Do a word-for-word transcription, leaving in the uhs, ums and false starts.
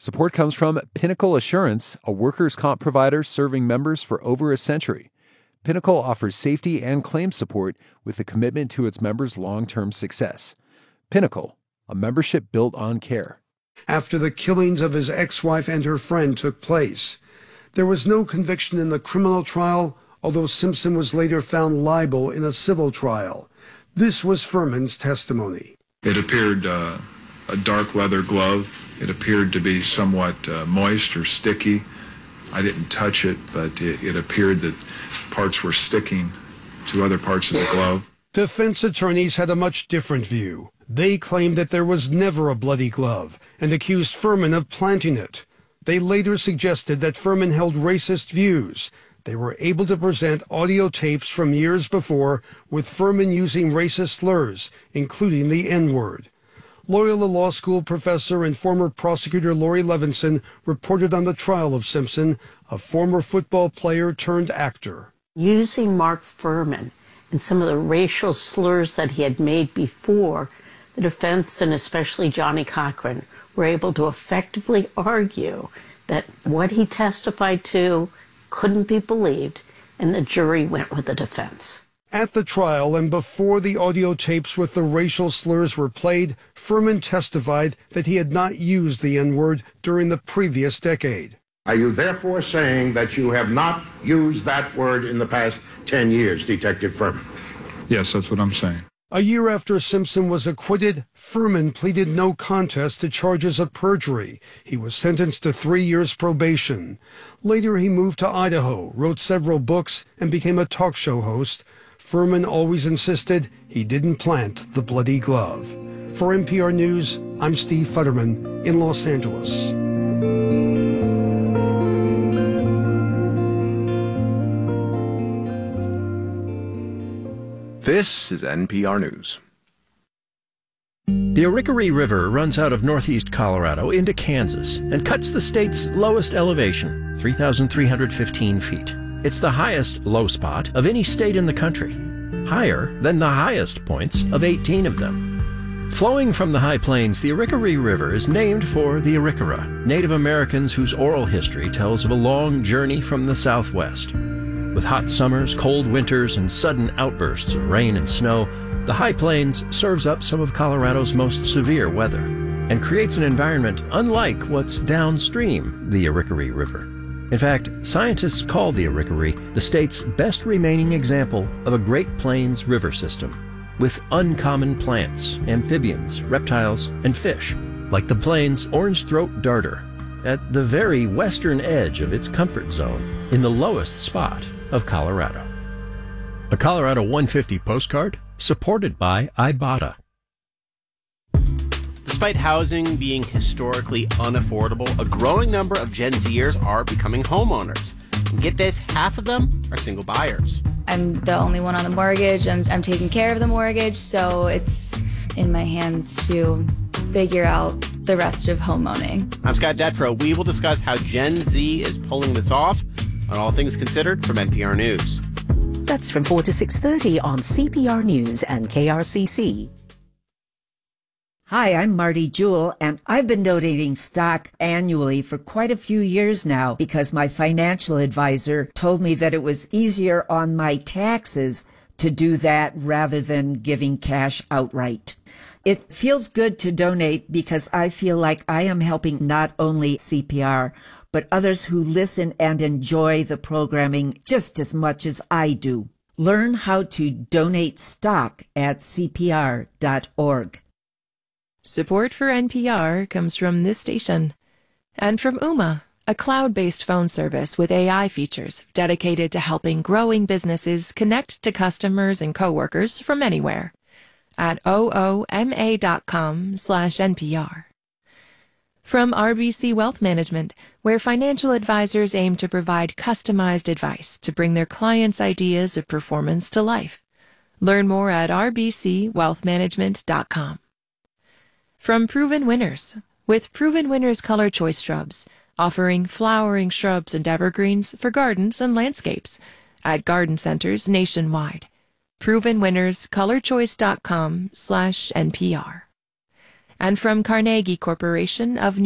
Support comes from Pinnacle Assurance, a workers' comp provider serving members for over a century. Pinnacle offers safety and claim support with a commitment to its members' long-term success. Pinnacle, a membership built on care. After the killings of his ex-wife and her friend took place, there was no conviction in the criminal trial, although Simpson was later found liable in a civil trial. This was Furman's testimony. It appeared uh, a dark leather glove. It appeared to be somewhat uh, moist or sticky. I didn't touch it, but it, it appeared that parts were sticking to other parts of the glove. Defense attorneys had a much different view. They claimed that there was never a bloody glove and accused Furman of planting it. They later suggested that Furman held racist views. They were able to present audio tapes from years before with Furman using racist slurs, including the N-word. Loyola Law School professor and former prosecutor Laurie Levinson reported on the trial of Simpson, a former football player turned actor. Using Mark Furman and some of the racial slurs that he had made before, the defense and especially Johnny Cochran were able to effectively argue that what he testified to couldn't be believed, and the jury went with the defense. At the trial and before the audio tapes with the racial slurs were played, Furman testified that he had not used the N-word during the previous decade. Are you therefore saying that you have not used that word in the past ten years, Detective Furman? Yes, that's what I'm saying. A year after Simpson was acquitted, Furman pleaded no contest to charges of perjury. He was sentenced to three years probation. Later, he moved to Idaho, wrote several books, and became a talk show host. Furman always insisted he didn't plant the bloody glove. For N P R News, I'm Steve Futterman in Los Angeles. This is N P R News. The Arickaree River runs out of northeast Colorado into Kansas and cuts the state's lowest elevation, three thousand three hundred fifteen feet. It's the highest low spot of any state in the country, higher than the highest points of eighteen of them. Flowing from the high plains, the Arickaree River is named for the Arikara, Native Americans whose oral history tells of a long journey from the southwest. With hot summers, cold winters, and sudden outbursts of rain and snow, the High Plains serves up some of Colorado's most severe weather and creates an environment unlike what's downstream the Arickaree River. In fact, scientists call the Arickaree the state's best remaining example of a Great Plains river system, with uncommon plants, amphibians, reptiles, and fish, like the plains' orange-throat darter, at the very western edge of its comfort zone in the lowest spot of Colorado. A Colorado one fifty postcard supported by Ibotta. Despite housing being historically unaffordable, a growing number of Gen Zers are becoming homeowners. And get this, half of them are single buyers. I'm the only one on the mortgage. I'm, I'm taking care of the mortgage, so it's in my hands to figure out the rest of homeowning. I'm Scott Detrow. We will discuss how Gen Z is pulling this off on All Things Considered from N P R News. That's from four to six thirty on C P R News and K R C C. Hi, I'm Marty Jewell, and I've been donating stock annually for quite a few years now because my financial advisor told me that it was easier on my taxes to do that rather than giving cash outright. It feels good to donate because I feel like I am helping not only C P R, but others who listen and enjoy the programming just as much as I do. Learn how to donate stock at C P R dot org. Support for N P R comes from this station and from Ooma, a cloud-based phone service with A I features dedicated to helping growing businesses connect to customers and coworkers from anywhere at ooma dot com slash N P R. From R B C Wealth Management, where financial advisors aim to provide customized advice to bring their clients' ideas of performance to life. Learn more at r b c wealth management dot com. From Proven Winners, with Proven Winners Color Choice Shrubs, offering flowering shrubs and evergreens for gardens and landscapes at garden centers nationwide. proven winners color choice dot com slash N P R. And from Carnegie Corporation of New